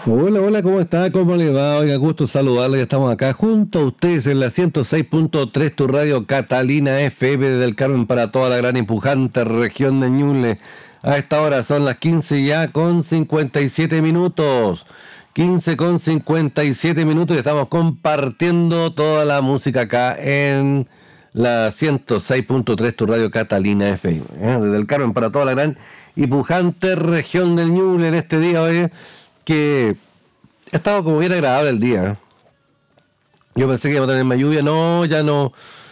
Hola, hola, ¿cómo está? ¿Cómo le va? Oiga, gusto saludarle. Estamos acá junto a ustedes en la 106.3, tu radio Catalina FM desde el Carmen para toda la gran empujante región de Ñuble. A esta hora son las 15 ya con 57 minutos. 15 con 57 minutos y estamos compartiendo toda la música acá en la 106.3, tu radio Catalina FM. Desde el Carmen para toda la gran y pujante región del Ñuble en este día, oye, que ha estado como bien agradable el día. Yo pensé que iba a tener más lluvia, no, ya no,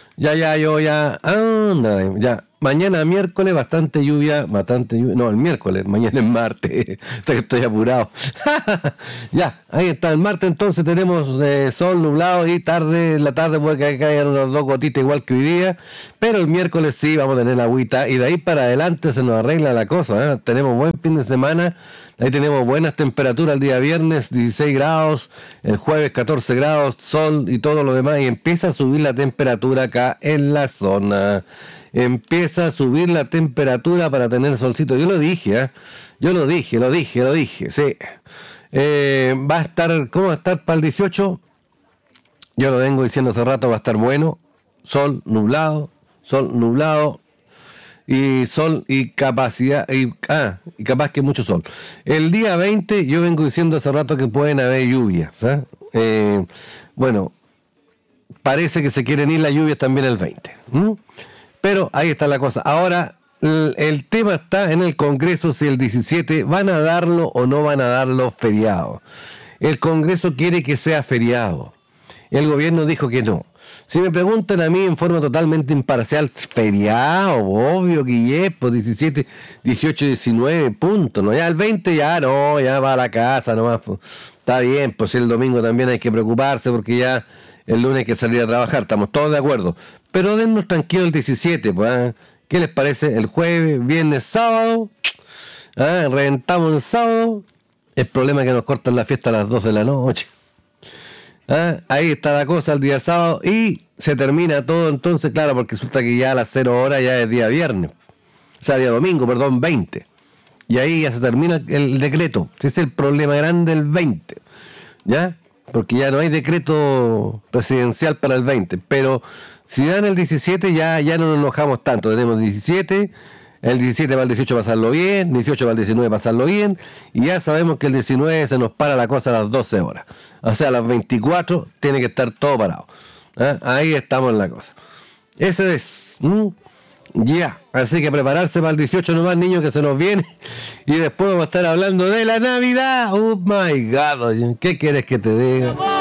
anda, ya. Mañana miércoles bastante lluvia, no, el miércoles, mañana es martes, estoy apurado. Ya, ahí está, el martes entonces tenemos sol nublado y en la tarde puede que caigan unas 2 gotitas igual que hoy día, pero el miércoles sí vamos a tener la agüita y de ahí para adelante se nos arregla la cosa, ¿eh? Tenemos buen fin de semana, ahí tenemos buenas temperaturas el día viernes, 16 grados, el jueves 14 grados, sol y todo lo demás y empieza a subir la temperatura acá en la zona. Empieza a subir la temperatura para tener solcito. Yo lo dije, ¿eh? Yo lo dije, sí. Va a estar, ¿cómo va a estar para el 18? Yo lo vengo diciendo hace rato, va a estar bueno. Sol nublado y sol y capacidad, y capaz que mucho sol. El día 20 yo vengo diciendo hace rato que pueden haber lluvias, ¿eh? Bueno, parece que se quieren ir las lluvias también el 20. Pero ahí está la cosa. Ahora, el tema está en el Congreso si el 17 van a darlo o no van a darlo feriado. El Congreso quiere que sea feriado. El gobierno dijo que no. Si me preguntan a mí en forma totalmente imparcial, feriado, obvio que es, pues 17, 18, 19, punto. ¿No? Ya el 20 ya no, ya va a la casa nomás. Pues. Está bien, pues el domingo también hay que preocuparse porque ya el lunes hay que salir a trabajar, estamos todos de acuerdo. Pero dennos tranquilo el 17, pues, ¿eh? ¿Qué les parece? El jueves, viernes, sábado, reventamos el sábado. El problema es que nos cortan la fiesta a las 12 de la noche. Ahí está la cosa el día sábado y se termina todo entonces, claro, porque resulta que ya a las 0 horas ya es día viernes. O sea, día domingo, 20. Y ahí ya se termina el decreto. Ese es el problema grande el 20. ¿Ya? Porque ya no hay decreto presidencial para el 20. Pero si dan el 17 ya no nos enojamos tanto. Tenemos 17, el 17 para el 18 pasarlo bien, 18 para el 19 pasarlo bien, y ya sabemos que el 19 se nos para la cosa a las 12 horas. O sea, a las 24 tiene que estar todo parado. Ahí estamos en la cosa. Eso es. Ya, así que prepararse para el 18 nomás, niños, que se nos viene. Y después vamos a estar hablando de la Navidad. Oh my God, ¿qué quieres que te diga?